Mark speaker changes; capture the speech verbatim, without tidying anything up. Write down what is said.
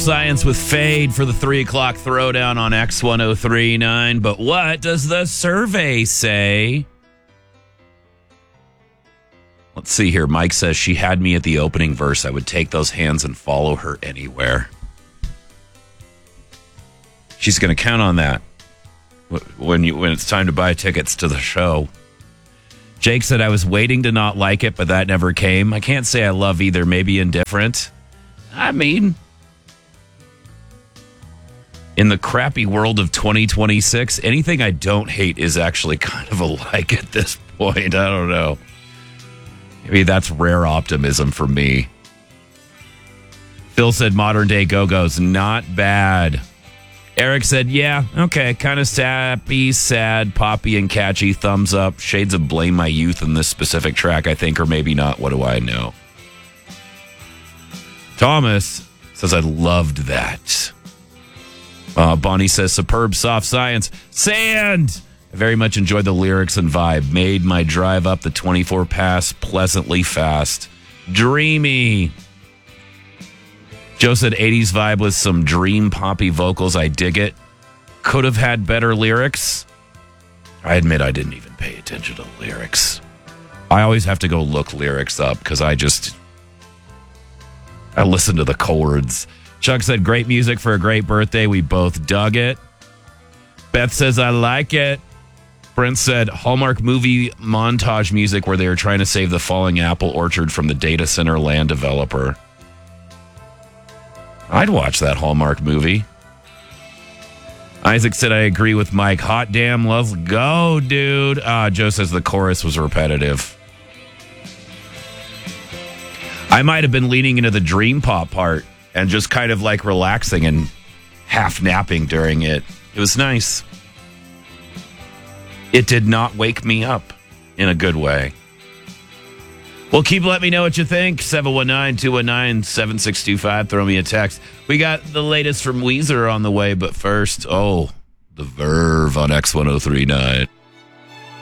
Speaker 1: Science with Fade for the three o'clock throwdown on X ten thirty-nine. But what does the survey say? Let's see here. Mike says, she had me at the opening verse. I would take those hands and follow her anywhere. She's going to count on that when you when it's time to buy tickets to the show. Jake said, I was waiting to not like it, but that never came. I can't say I love either. Maybe indifferent. I mean, in the crappy world of twenty twenty-six, anything I don't hate is actually kind of a like at this point. I don't know. Maybe that's rare optimism for me. Phil said, modern day Go-Go's not bad. Eric said, yeah, okay, kind of sappy, sad, poppy, and catchy. Thumbs up. Shades of Blame My Youth in this specific track, I think, or maybe not. What do I know? Thomas says, I loved that. Uh, Bonnie says, superb soft science. Sand! I very much enjoyed the lyrics and vibe. Made my drive up the twenty-four pass pleasantly fast. Dreamy. Joe said, eighties vibe with some dream poppy vocals. I dig it. Could have had better lyrics. I admit I didn't even pay attention to lyrics. I always have to go look lyrics up because I just... I listen to the chords. Chuck said, great music for a great birthday. We both dug it. Beth says, I like it. Brent said, Hallmark movie montage music where they were trying to save the falling apple orchard from the data center land developer. I'd watch that Hallmark movie. Isaac said, I agree with Mike. Hot damn, let's go, dude. Ah, Joe says the chorus was repetitive. I might have been leaning into the dream pop part and just kind of like relaxing and half napping during it. It was nice. It did not wake me up in a good way. Well, keep letting me know what you think. seven one nine, two one nine, seven six two five. Throw me a text. We got the latest from Weezer on the way, but first, oh, the Verve on X ten thirty-nine.